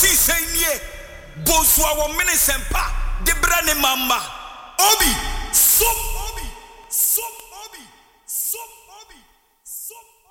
si senye bosua wo minisempa de brane mama obi som obi som obi som obi som